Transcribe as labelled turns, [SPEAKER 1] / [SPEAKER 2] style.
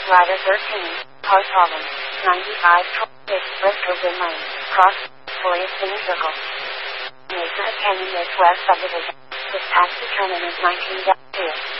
[SPEAKER 1] Rider 13, car problem, 9526 Briscoe Lane, cross, Folius Semicircle. Mesa Canyon Northwest subdivision. This tax determinant is 19-2.